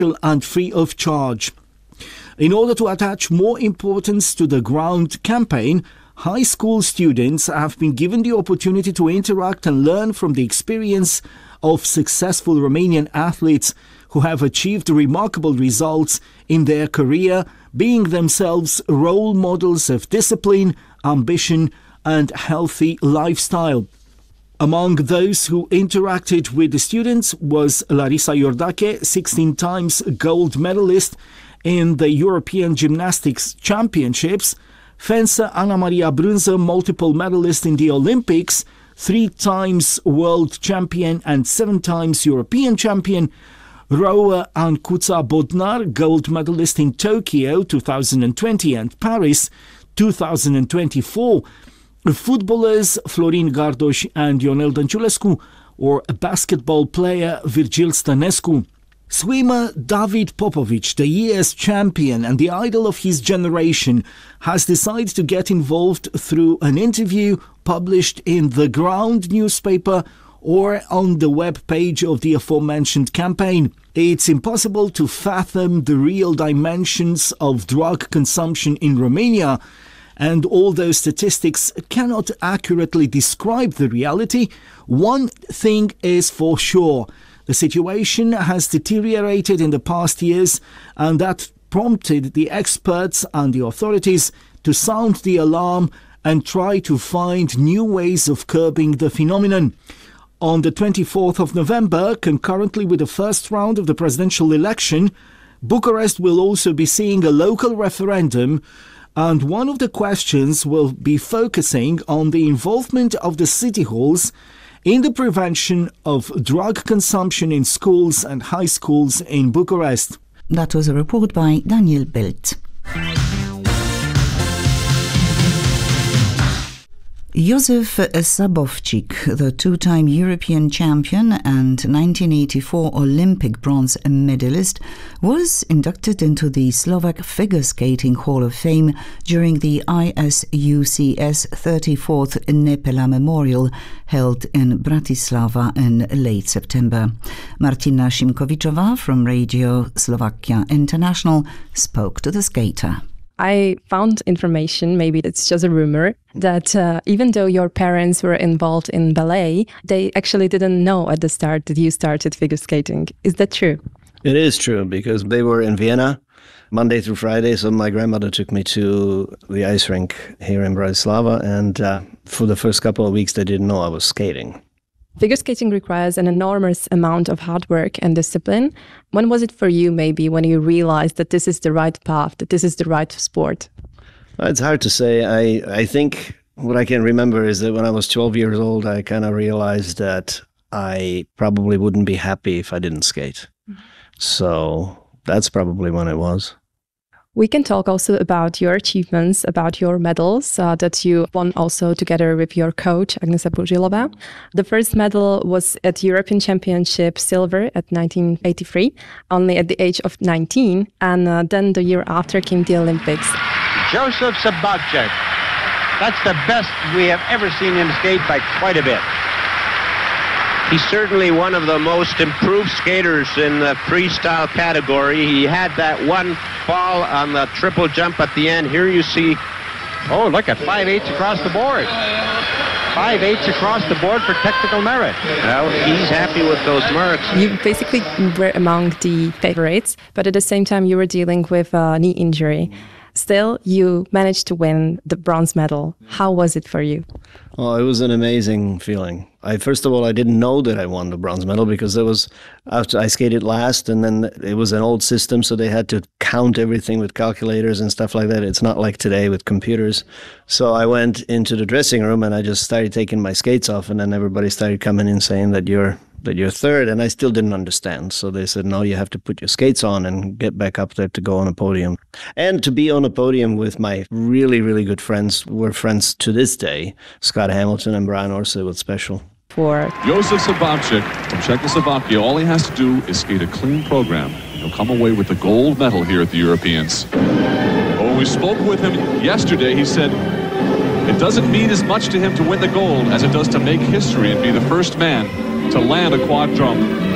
and free of charge. In order to attach more importance to the ground campaign, high school students have been given the opportunity to interact and learn from the experience of successful Romanian athletes who have achieved remarkable results in their career, being themselves role models of discipline, ambition, and healthy lifestyle. Among those who interacted with the students was Larisa Iordache, 16 times gold medalist in the European Gymnastics Championships, fencer Ana Maria Brânză, multiple medalist in the Olympics, 3 times world champion and 7 times European champion, rower Ancuța Bodnar, gold medalist in Tokyo 2020 and Paris 2024, footballers Florin Gardoș and Ionel Dănciulescu, or basketball player Virgil Stănescu. Swimmer David Popovic, the year's champion and the idol of his generation, has decided to get involved through an interview published in The Ground newspaper or on the web page of the aforementioned campaign. It's impossible to fathom the real dimensions of drug consumption in Romania, and although statistics cannot accurately describe the reality, one thing is for sure. The situation has deteriorated in the past years, and that prompted the experts and the authorities to sound the alarm and try to find new ways of curbing the phenomenon. On the 24th of November, concurrently with the first round of the presidential election, Bucharest will also be seeing a local referendum, and one of the questions will be focusing on the involvement of the city halls in the prevention of drug consumption in schools and high schools in Bucharest. That was a report by Daniel Belt. Józef Szabovcsik, the two-time European champion and 1984 Olympic bronze medalist, was inducted into the Slovak Figure Skating Hall of Fame during the ISUCS 34th Nepela Memorial held in Bratislava in late September. Martina Šimkovičová from Radio Slovakia International spoke to the skater. I found information, maybe it's just a rumor, that even though your parents were involved in ballet, they actually didn't know at the start that you started figure skating. Is that true? It is true, because they were in Vienna Monday through Friday, so my grandmother took me to the ice rink here in Bratislava, and for the first couple of weeks they didn't know I was skating. Figure skating requires an enormous amount of hard work and discipline. When was it for you, maybe, when you realized that this is the right path, that this is the right sport? It's hard to say. I think what I can remember is that when I was 12 years old, I kind of realized that I probably wouldn't be happy if I didn't skate. So that's probably when it was. We can talk also about your achievements, about your medals that you won also together with your coach, Agnesa Brugilova. The first medal was at European Championship Silver at 1983, only at the age of 19. And then the year after came the Olympics. Józef Szabovcsik. That's the best we have ever seen him skate by quite a bit. He's certainly one of the most improved skaters in the freestyle category. He had that one fall on the triple jump at the end. Here you see, oh, look at 5/8 across the board. 5/8 across the board for technical merit. Well, he's happy with those marks. You basically were among the favorites, but at the same time you were dealing with a knee injury. Still, you managed to win the bronze medal. How was it for you? Oh, it was an amazing feeling. First of all, I didn't know that I won the bronze medal because it was after I skated last, and then it was an old system, so they had to count everything with calculators and stuff like that. It's not like today with computers. So I went into the dressing room and I just started taking my skates off, and then everybody started coming in saying that you're third, and I still didn't understand. So they said, no, you have to put your skates on and get back up there to go on a podium. And to be on a podium with my really, really good friends, we're friends to this day, Scott Hamilton and Brian Orsa, was special. For Józef Szabovcsik from Czechoslovakia, all he has to do is skate a clean program. He'll come away with the gold medal here at the Europeans. When we spoke with him yesterday, he said it doesn't mean as much to him to win the gold as it does to make history and be the first man to land a quad jump